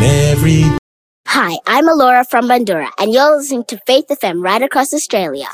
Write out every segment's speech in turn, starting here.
every... Hi, I'm Alora from Bandura, and you're listening to Faith FM right across Australia.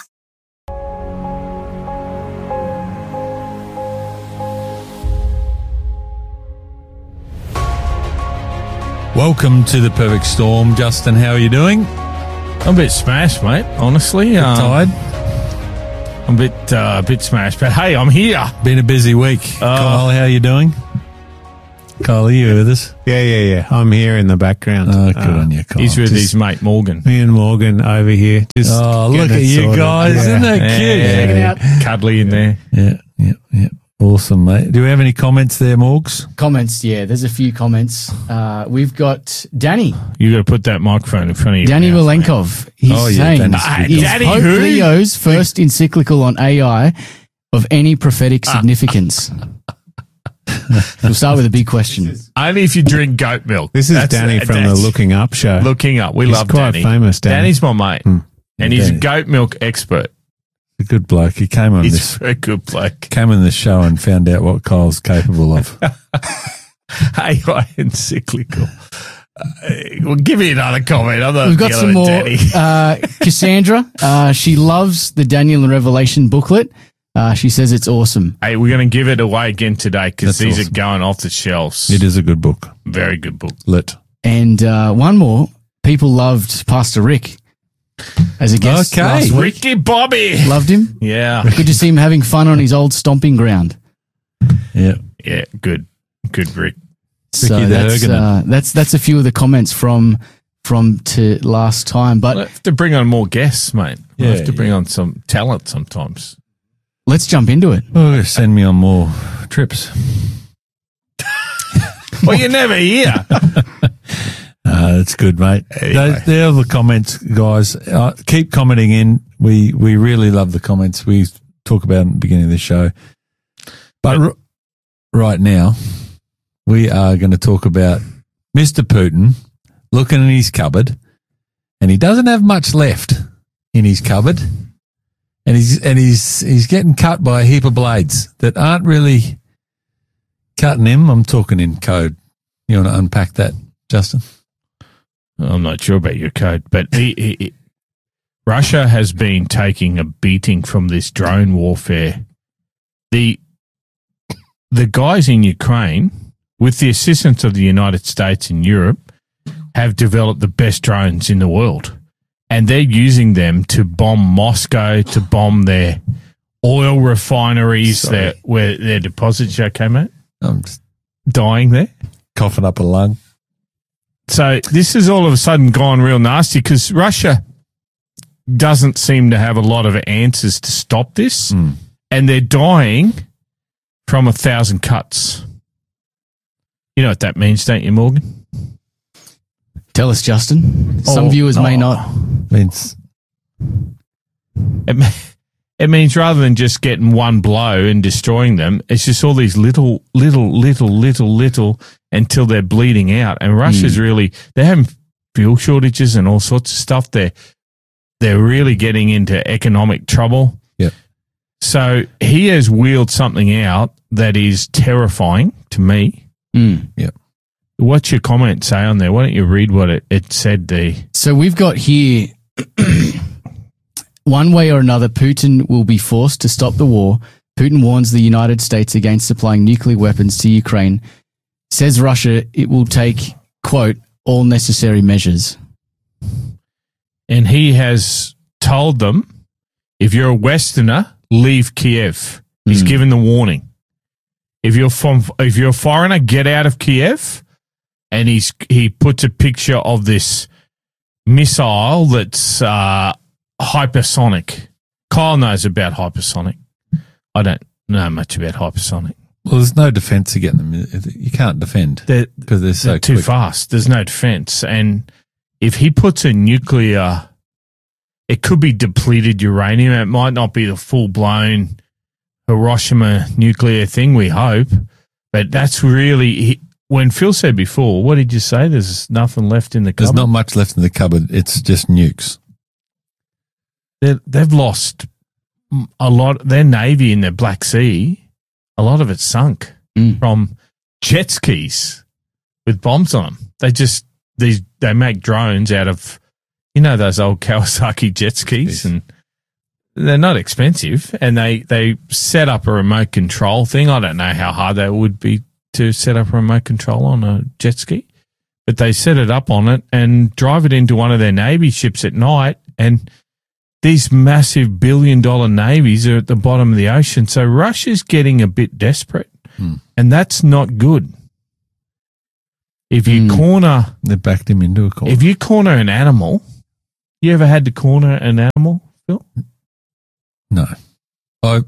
Welcome to the Perfect Storm. Justin, how are you doing? I'm a bit smashed, mate, honestly. Tired? I'm a bit smashed, but hey, I'm here. Been a busy week. Kyle, how are you doing? Kyle, are you with us? Yeah. I'm here in the background. Oh, good on you, Kyle. He's with his mate Morgan. Me and Morgan over here. Just look at you sorted. guys. Isn't that cute? Check it out. Cuddly in there. Yeah. Awesome, mate. Do we have any comments there, Morgs? Comments, yeah. There's a few comments. We've got Danny. You got to put that microphone in front of you. Danny Malenkov. He's saying Danny Pope who? Leo's first encyclical on AI of any prophetic significance. We'll start with a big question. Only if you drink goat milk. This is Danny from the Looking Up show. Looking Up. We He's love quite Danny. famous, Danny. Danny's my mate. And he's a Danny. goat milk expert. A good bloke. He came on He's this. a very good bloke. Came on the show and found out what Kyle's capable of. AI encyclical. Well, give me another comment. I'm not We've got some more. Danny. Cassandra, she loves the Daniel and Revelation booklet. She says it's awesome. Hey, we're going to give it away again today because That's these awesome. are going off the shelves. It is a good book. Very good book. Lit. And one more. People loved Pastor Rick as a guest Okay. last week. Ricky Bobby. Loved him. Yeah. Good to see him having fun on his old stomping ground. Yeah. Yeah. Good. Good, Rick. So the Hergenin. that's a few of the comments from to last time. But We'll have to bring on more guests, mate. We'll Yeah, have to bring on some talent sometimes. let's jump into it. Oh, send me on more trips. Well, you're never here. That's good, mate. Anyway. They're the comments, guys. Keep commenting in. We really love the comments. We talk about it at the beginning of the show. But right now, we are going to talk about Mr. Putin looking in his cupboard, and he doesn't have much left in his cupboard, and he's getting cut by a heap of blades that aren't really cutting him. I'm talking in code. You want to unpack that, Justin? I'm not sure about your code, but Russia has been taking a beating from this drone warfare. The guys in Ukraine, with the assistance of the United States and Europe, have developed the best drones in the world. And they're using them to bomb Moscow, to bomb their oil refineries, where their deposits. You okay, mate? I'm just Dying there. coughing up a lung. So this has all of a sudden gone real nasty because Russia doesn't seem to have a lot of answers to stop this, and they're dying from 1,000 cuts. You know what that means, don't you, Morgan? Tell us, Justin. Some viewers may not. Means It means rather than just getting one blow and destroying them, it's just all these little until they're bleeding out. And Russia's really, they're having fuel shortages and all sorts of stuff. They're really getting into economic trouble. Yep. So he has wheeled something out that is terrifying to me. Yep. What's your comment say on there? Why don't you read what it said there? So we've got here, one way or another, Putin will be forced to stop the war. Putin warns the United States against supplying nuclear weapons to Ukraine. Says Russia it will take, quote, all necessary measures. And he has told them, if you're a Westerner, leave Kiev. He's given the warning. If you're a foreigner, get out of Kiev. And he puts a picture of this missile that's hypersonic. Kyle knows about hypersonic. I don't know much about hypersonic. well, there's no defense against them. You can't defend because they're so too quick. fast. There's no defense. And if he puts a nuclear, it could be depleted uranium. It might not be the full-blown Hiroshima nuclear thing, we hope. But that's really, when Phil said before, what did you say? There's nothing left in the cupboard? There's not much left in the cupboard. It's just nukes. They've lost a lot. Their navy in the Black Sea, a lot of it sunk from jet skis with bombs on them. they make drones out of, you know, those old Kawasaki jet skis, and they're not expensive, and they set up a remote control thing. I don't know how hard that would be to set up a remote control on a jet ski, but they set it up on it and drive it into one of their Navy ships at night, and these massive billion-dollar navies are at the bottom of the ocean. So Russia's getting a bit desperate, and that's not good. If you corner... They backed him into a corner. If you corner an animal... You ever had to corner an animal, Phil? No. There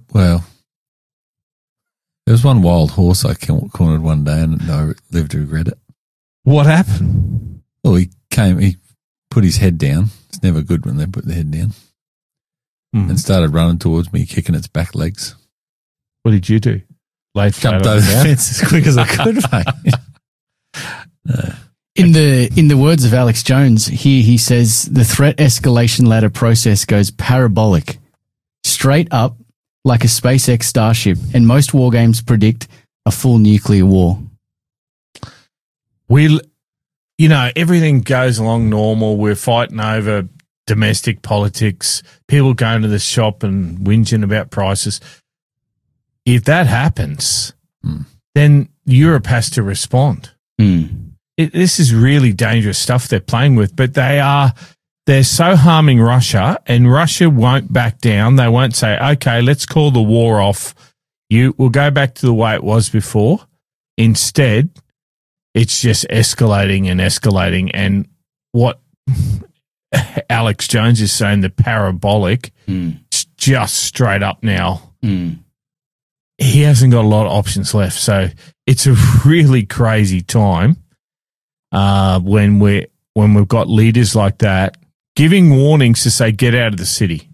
was one wild horse I cornered one day and I lived to regret it. What happened? Well, he put his head down. It's never good when they put their head down. And started running towards me, kicking its back legs. What did you do? Jumped over the fence as quick as I could, mate. No. In the words of Alex Jones, here he says the threat escalation ladder process goes parabolic, straight up like a SpaceX Starship, and most war games predict a full nuclear war. Everything goes along normal. We're fighting over domestic politics, people going to the shop and whinging about prices. If that happens, then Europe has to respond. This is really dangerous stuff they're playing with, but they're so harming Russia, and Russia won't back down. They won't say, okay, let's call the war off. We'll go back to the way it was before. Instead, it's just escalating and escalating. And what Alex Jones is saying, the parabolic, it's just straight up now. He hasn't got a lot of options left. So it's a really crazy time. When we've got leaders like that giving warnings to say, get out of the city.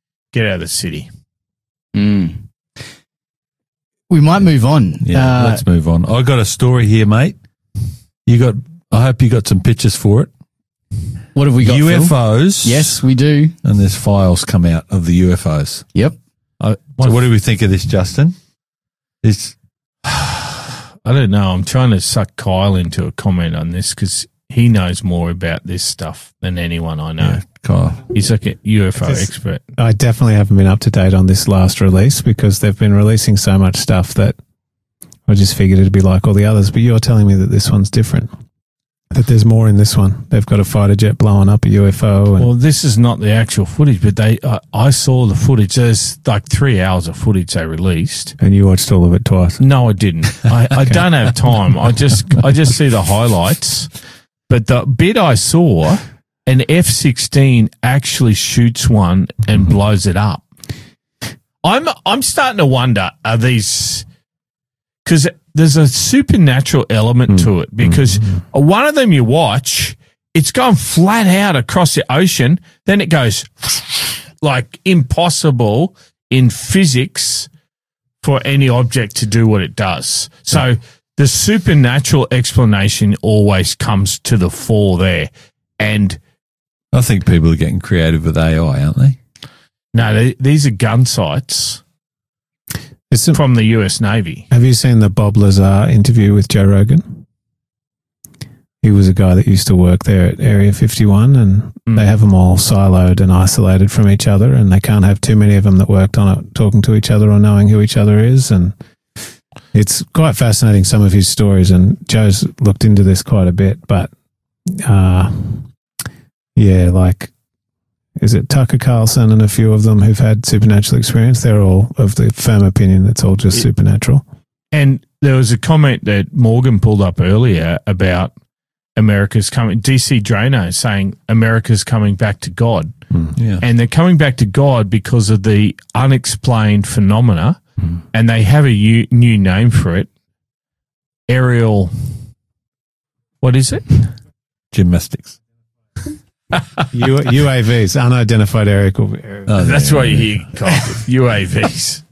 We might move on. Yeah, let's move on. I got a story here, mate. I hope you got some pictures for it. What have we got, UFOs. Phil? Yes, we do. And there's files come out of the UFOs. Yep. So what do we think of this, Justin? I don't know. I'm trying to suck Kyle into a comment on this because he knows more about this stuff than anyone I know. Yeah, Kyle. He's like a UFO expert. I definitely haven't been up to date on this last release because they've been releasing so much stuff that I just figured it'd be like all the others. But you're telling me that this one's different, that there's more in this one. They've got a fighter jet blowing up a UFO. Well, this is not the actual footage, but I saw the footage. There's like 3 hours of footage they released. And you watched all of it twice? No, I didn't. I don't have time. I just see the highlights. But the bit I saw, an F-16 actually shoots one and blows it up. I'm starting to wonder, are these... Because there's a supernatural element to it. Because one of them you watch, it's gone flat out across the ocean. Then it goes like impossible in physics for any object to do what it does. So the supernatural explanation always comes to the fore there. And I think people are getting creative with AI, aren't they? No, these are gun sites from the US Navy. Have you seen the Bob Lazar interview with Joe Rogan? He was a guy that used to work there at Area 51, and they have them all siloed and isolated from each other, and they can't have too many of them that worked on it talking to each other or knowing who each other is. And it's quite fascinating, some of his stories, and Joe's looked into this quite a bit. But is it Tucker Carlson and a few of them who've had supernatural experience? They're all of the firm opinion it's all just supernatural. And there was a comment that Morgan pulled up earlier about America's coming, DC Drano saying America's coming back to God. Yeah. And they're coming back to God because of the unexplained phenomena, and they have a new name for it. Aerial, what is it? Gymnastics. UAVs, unidentified aerial. That's why you hear UAVs.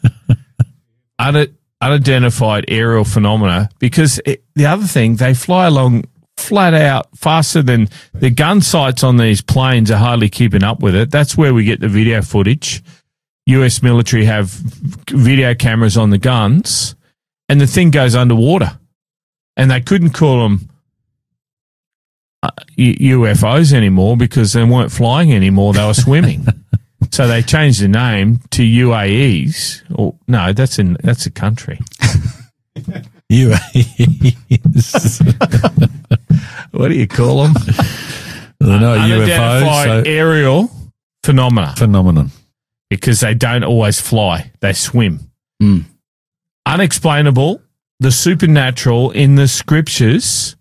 Unidentified aerial phenomena, because the other thing, they fly along flat out faster than the gun sights on these planes are hardly keeping up with it. That's where we get the video footage. US military have video cameras on the guns, and the thing goes underwater. And they couldn't call them UFOs anymore because they weren't flying anymore; they were swimming. So they changed the name to UAEs. Or no, that's a country. UAEs. What do you call them? They're not Unidentified UFOs. aerial Phenomenon. because they don't always fly; they swim. Unexplainable, the supernatural in the scriptures.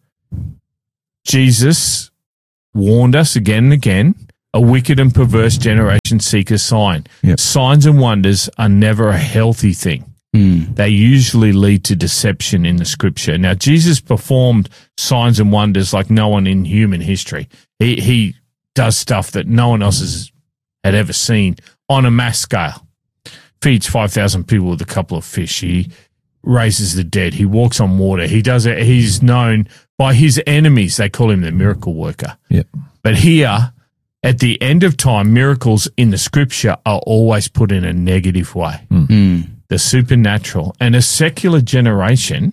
Jesus warned us again and again. A wicked and perverse generation seek a sign. Yep. Signs and wonders are never a healthy thing. They usually lead to deception in the scripture. Now, Jesus performed signs and wonders like no one in human history. He does stuff that no one else had ever seen on a mass scale. Feeds 5,000 people with a couple of fish. He raises the dead. He walks on water. He does it. He's known by his enemies. They call him the miracle worker. Yep. But here, at the end of time, miracles in the scripture are always put in a negative way. The supernatural. And a secular generation,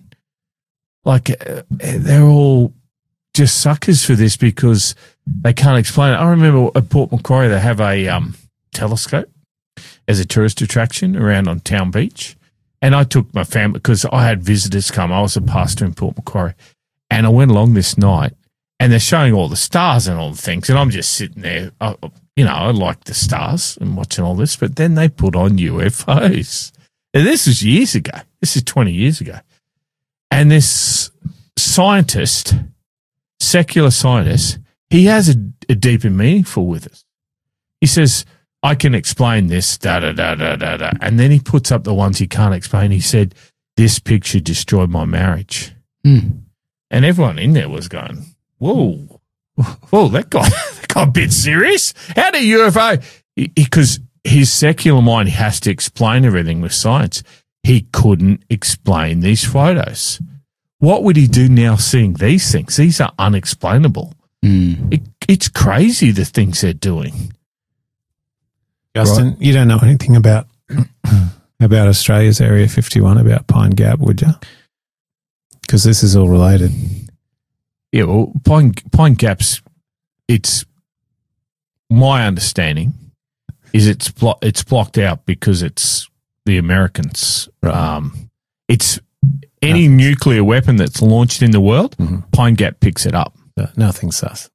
they're all just suckers for this because they can't explain it. I remember at Port Macquarie, they have a telescope as a tourist attraction around on Town Beach. And I took my family because I had visitors come. I was a pastor in Port Macquarie. And I went along this night. And they're showing all the stars and all the things. And I'm just sitting there, I like the stars and watching all this. But then they put on UFOs. And this was years ago. This is 20 years ago. And this scientist, secular scientist, he has a deep and meaningful with us. He says, I can explain this, da-da-da-da-da-da. And then he puts up the ones he can't explain. He said, this picture destroyed my marriage. And everyone in there was going, whoa, that got a bit serious. How do UFO? Because his secular mind has to explain everything with science. He couldn't explain these photos. What would he do now seeing these things? These are unexplainable. It's crazy the things they're doing. Justin, you don't know anything about Australia's Area 51, about Pine Gap, would you? Because this is all related. Yeah, well, Pine Gap's, it's my understanding is it's blocked out because it's the Americans. Right. It's any nuclear weapon that's launched in the world, Pine Gap picks it up. Nothing sus.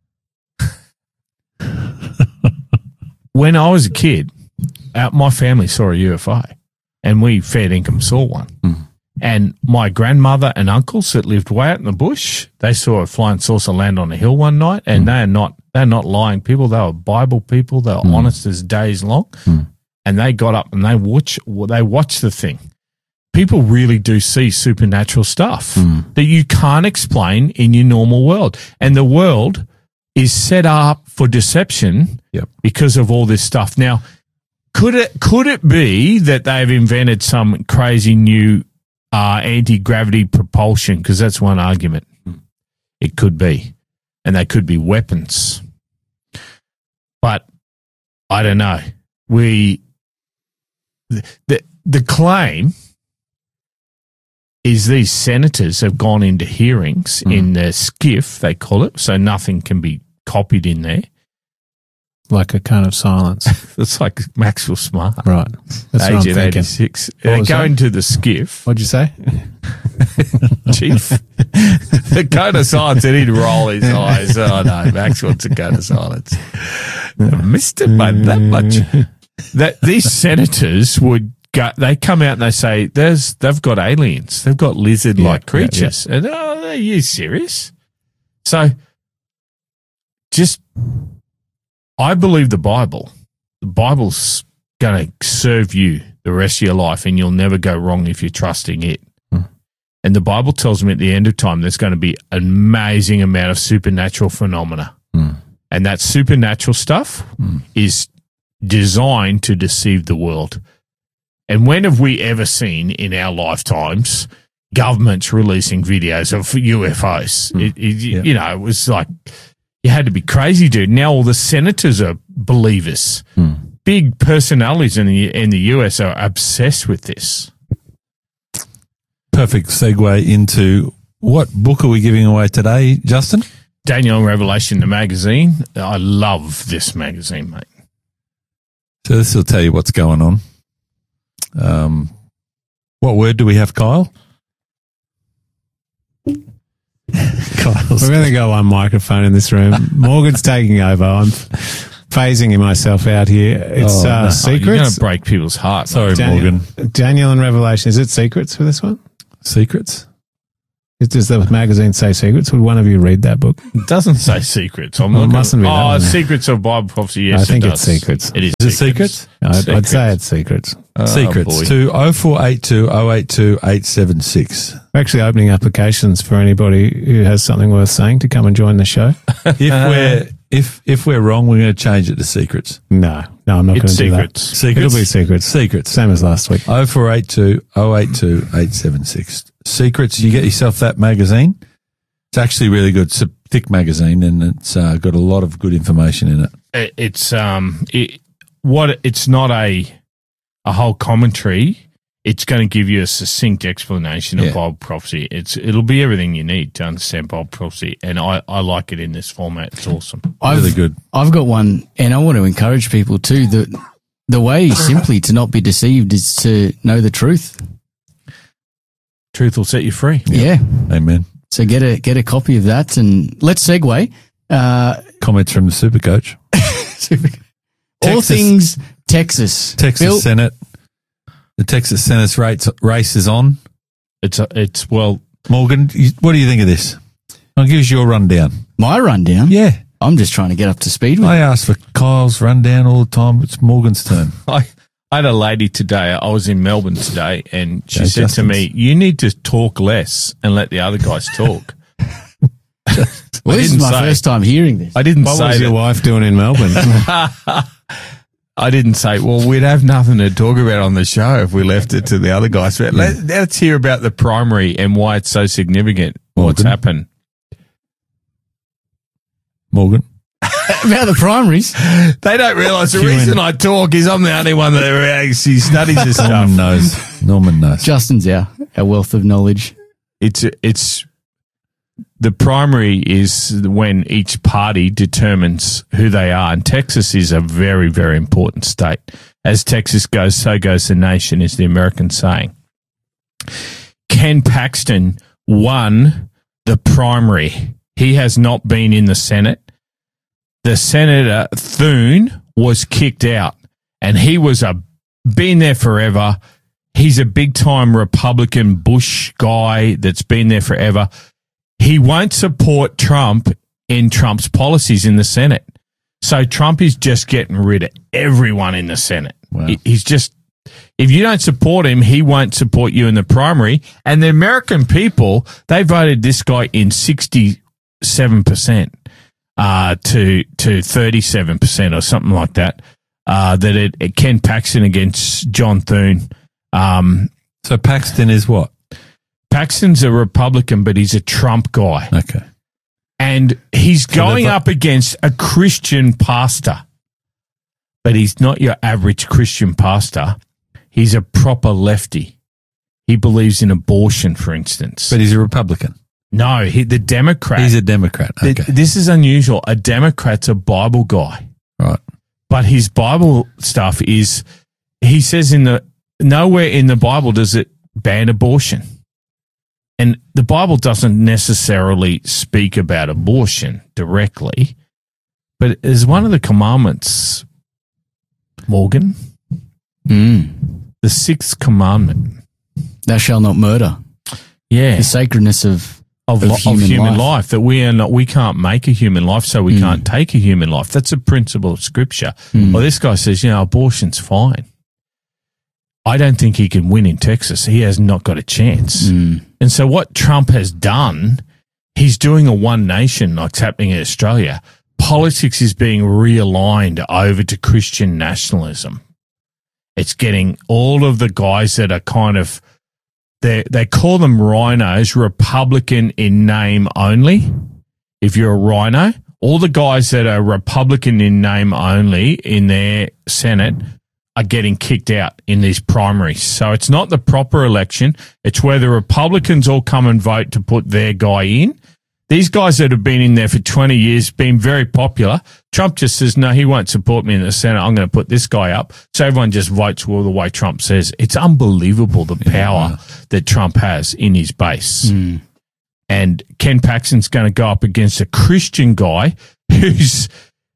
When I was a kid, my family saw a UFO and we fair income saw one. And my grandmother and uncles that lived way out in the bush, they saw a flying saucer land on a hill one night, and they're not lying people. They were Bible people. They were honest as days long, and they got up and they watched the thing. People really do see supernatural stuff that you can't explain in your normal world, and the world is set up for deception because of all this stuff. Now, could it be that they've invented some crazy new anti-gravity propulsion? Because that's one argument. It could be. And they could be weapons. But I don't know. The claim is these senators have gone into hearings in their SCIF, they call it, so nothing can be copied in there. Like a kind of silence. It's like Maxwell Smart. Right. That's what I'm Agent thinking. 86. What They was go that? into the SCIF. What'd you say? Chief. The code of silence, and he'd roll his eyes. Oh, no, Max wants a code of silence. I missed it by that much. That these senators would go, they come out and they say, they've got aliens. They've got lizard-like creatures. And, are you serious? So, I believe the Bible. The Bible's going to serve you the rest of your life, and you'll never go wrong if you're trusting it. And the Bible tells me at the end of time there's going to be an amazing amount of supernatural phenomena. And that supernatural stuff is designed to deceive the world. And when have we ever seen in our lifetimes governments releasing videos of UFOs? You know, it was like you had to be crazy, dude. Now all the senators are believers. Big personalities in the US are obsessed with this. Perfect segue into what book are we giving away today, Justin? Daniel and Revelation, the magazine. I love this magazine, mate. So this will tell you what's going on. What word do we have, Kyle? We're going to go on microphone in this room. Morgan's taking over. I'm phasing myself out here. It's You're going secrets. to break people's hearts. Sorry, Morgan. Daniel and Revelation. Is it secrets for this one? Secrets? Does the magazine say secrets? Would one of you read that book? It doesn't say secrets. I'm Well, it looking. mustn't be that one, then. Secrets of Bible prophecy. Yes, I think it it's does. secrets. It is. Is it secrets? I'd say it's secrets. Secrets boy. to 0482 082 876. We're actually opening applications for anybody who has something worth saying to come and join the show. If we're wrong, we're going to change it to secrets. No, I'm not going It's to do that. secrets. Secrets. It'll be secrets. Secrets. Same as last week. 0482 082 876. Secrets. You get yourself that magazine. It's actually really good. It's a thick magazine and it's got a lot of good information in it. It's not a whole commentary. It's going to give you a succinct explanation of Bible prophecy. It'll be everything you need to understand Bible prophecy, and I like it in this format. It's awesome. Really good. I've got one, and I want to encourage people too. The way simply to not be deceived is to know the truth. Truth will set you free. Yeah. Amen. So get a copy of that, and let's segue. Comments from the super coach. All things Texas. Bill, Senate. The Texas Senate race is on. It's well, Morgan, what do you think of this? I'll give you your rundown. my rundown. Yeah. I'm just trying to get up to speed with I it. ask for Kyle's rundown all the time. It's Morgan's turn. I had a lady today. I was in Melbourne today, and she Okay, said Justin's. to me, "You need to talk less and let the other guys talk." Well, this is my first time hearing this. I didn't What say was your that. wife doing in Melbourne? I didn't say, well, we'd have nothing to talk about on the show if we left it to the other guys. But let's hear about the primary and why it's so significant, what's Morgan. happened. Morgan. About the primaries. They don't realise the reason I talk is I'm the only one that actually studies this stuff. Norman knows. Norman knows. Justin's our wealth of knowledge. It's the primary is when each party determines who they are, and Texas is a very, very important state. As Texas goes, so goes the nation, is the American saying. Ken Paxton won the primary. He has not been in the Senate. The Senator Thune was kicked out, and he was been there forever. He's a big-time Republican Bush guy that's been there forever. He won't support Trump in Trump's policies in the Senate. So Trump is just getting rid of everyone in the Senate. Wow. He's just, if you don't support him, he won't support you in the primary. And the American people, they voted this guy in 67% to 37% or something like that. Ken Paxton against John Thune. So Paxton is what? Paxton's a Republican, but he's a Trump guy. Okay. And he's going up against a Christian pastor. But he's not your average Christian pastor. He's a proper lefty. He believes in abortion, for instance. But he's a Republican. No, the Democrat. He's a Democrat. Okay. This is unusual. A Democrat's a Bible guy. Right. But his Bible stuff is, he says nowhere in the Bible does it ban abortion. And the Bible doesn't necessarily speak about abortion directly, but as one of the commandments, Morgan, the sixth commandment. Thou shalt not murder. Yeah. The sacredness of human life, that we can't make a human life, so we can't take a human life. That's a principle of scripture. Well, this guy says, abortion's fine. I don't think he can win in Texas. He has not got a chance. And so what Trump has done, he's doing a one nation like's happening in Australia. Politics is being realigned over to Christian nationalism. It's getting all of the guys that are kind of, they call them rhinos, Republican in name only. If you're a rhino, all the guys that are Republican in name only in their Senate are getting kicked out in these primaries. So it's not the proper election. It's where the Republicans all come and vote to put their guy in. These guys that have been in there for 20 years, been very popular. Trump just says, no, he won't support me in the Senate. I'm going to put this guy up. So everyone just votes all the way Trump says. It's unbelievable the power that Trump has in his base. And Ken Paxton's going to go up against a Christian guy who's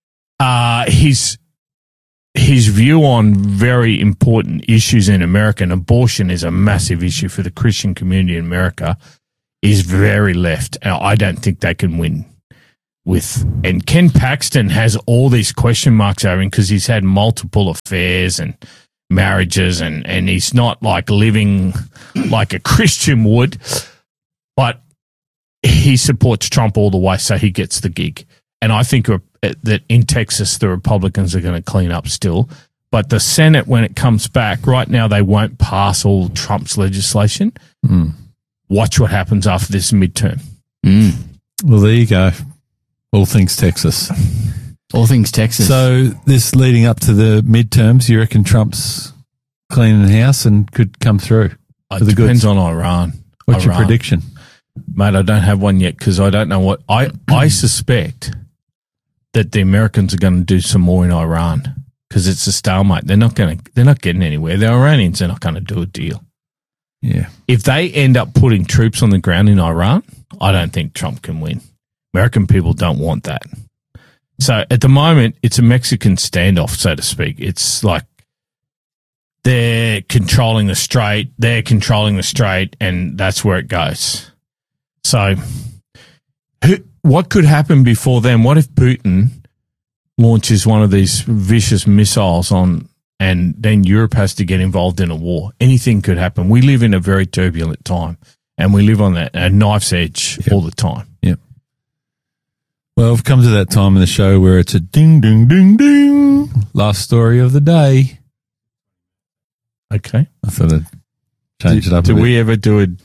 his view on very important issues in America, and abortion is a massive issue for the Christian community in America, is very left. And I don't think they can win with. And Ken Paxton has all these question marks over him because he's had multiple affairs and marriages, and he's not like living like a Christian would, but he supports Trump all the way, so he gets the gig. And I think that in Texas, the Republicans are going to clean up still. But the Senate, when it comes back, right now they won't pass all Trump's legislation. Watch what happens after this midterm. Well, there you go. All things Texas. All things Texas. So this leading up to the midterms, you reckon Trump's cleaning house and could come through? It depends on Iran. What's your prediction? Mate, I don't have one yet because I don't know what I suspect that the Americans are going to do some more in Iran because it's a stalemate. They're not getting anywhere. The Iranians are not going to do a deal. Yeah. If they end up putting troops on the ground in Iran, I don't think Trump can win. American people don't want that. So at the moment, it's a Mexican standoff, so to speak. It's like they're controlling the strait, and that's where it goes. So what could happen before then? What if Putin launches one of these vicious missiles and then Europe has to get involved in a war? Anything could happen. We live in a very turbulent time, and we live on a knife's edge all the time. Yep. Well, we've come to that time in the show where it's a ding, ding, ding, ding. Last story of the day. Okay. I thought I'd change it up a bit. bit. Do we ever do it?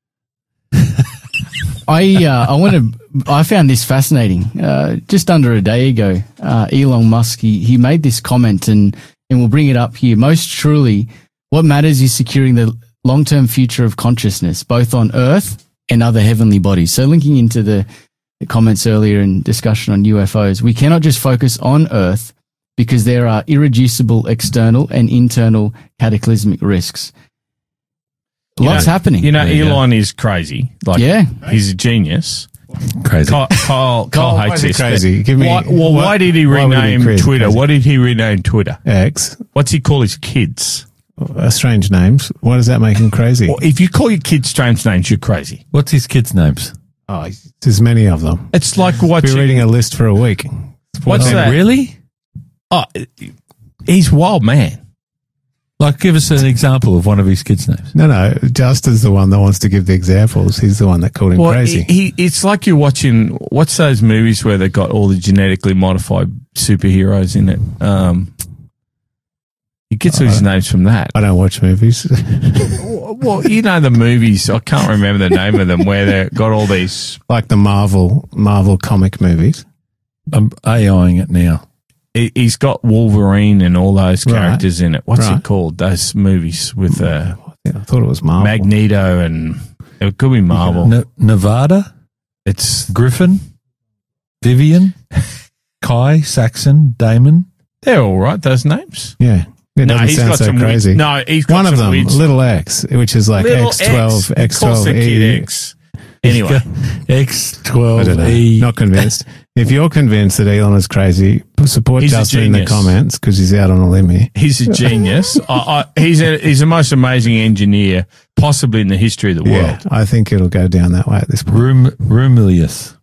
I found this fascinating. Just under a day ago, Elon Musk, he made this comment, and we'll bring it up here. Most truly, what matters is securing the long-term future of consciousness, both on Earth and other heavenly bodies. So linking into the comments earlier in discussion on UFOs, we cannot just focus on Earth because there are irreducible external and internal cataclysmic risks. Lots happening. Elon is crazy. He's a genius. Crazy. Kyle hates this. Crazy. Why did he rename Twitter? Crazy? What did he rename Twitter? X. What's he call his kids? Strange names. Why does that make him crazy? Well, if you call your kids strange names, you're crazy. What's his kids' names? Oh, there's many of them. It's like watching. Be reading a list for a week. What's that? Really? Oh, he's a wild man. Like, give us an example of one of his kids' names. No. Justin's the one that wants to give the examples. He's the one that called him crazy. It's like you're watching, what's those movies where they got all the genetically modified superheroes in it? He gets all his names from that. I don't watch movies. Well, you know the movies, I can't remember the name of them, where they got all these. Like the Marvel comic movies. I'm AIing it now. He's got Wolverine and all those characters in it. What's Right. it called? Those movies with I thought it was Marvel. Magneto, and it could be Marvel. Nevada, It's Griffin, Vivian, Kai, Saxon, Damon. they're all right. Those names. Yeah. It doesn't he's sound got so some crazy. weird. No, he's got One of some them, weird. little X, which is like Little X12, X. Of course they're X12E. Kid X. Anyway, I don't know. X12E. Not convinced. If you're convinced that Elon is crazy, support He's a Justin in the genius. comments because he's out on a limb here. he's a genius. He's the most amazing engineer possibly in the history of the Yeah, world. I think it'll go down that way at this point. Romulus,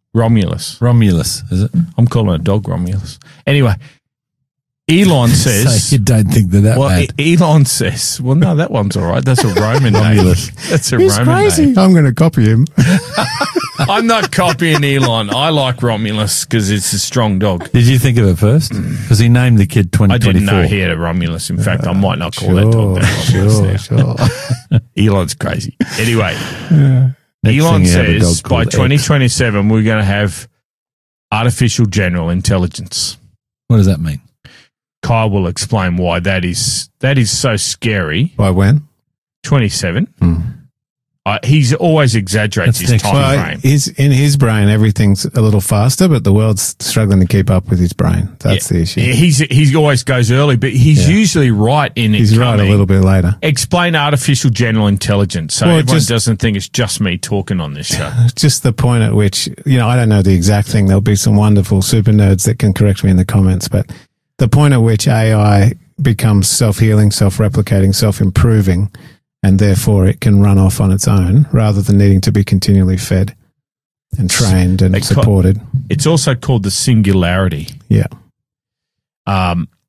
is it? I'm calling a dog Romulus. Anyway, Elon says. So you don't think that Well, bad? Elon says, well, no, that one's all right. That's a Roman name. Romulus. That's a He's Roman crazy. name. I'm going to copy him. I'm not copying Elon. I like Romulus because it's a strong dog. Did you think of it first? Because he named the kid I didn't 2024. know he had a Romulus. In fact, I might not call that dog that Romulus now. Sure. Elon's crazy. Anyway, Next Elon thing you have a says dog by called X. 2027, we're going to have artificial general intelligence. What does that mean? Kyle will explain why that is so scary. By when? 27. He's always exaggerates That's his next. time frame. In his brain, everything's a little faster, but the world's struggling to keep up with his brain. That's the issue. He always goes early, but he's usually right in it. He's right a little bit later. Explain artificial general intelligence so everyone doesn't think it's just me talking on this show. Just the point at which, I don't know the exact thing. There'll be some wonderful super nerds that can correct me in the comments, but the point at which AI becomes self-healing, self-replicating, self-improving, and therefore it can run off on its own rather than needing to be continually fed and trained and supported. It's also called the singularity. Yeah.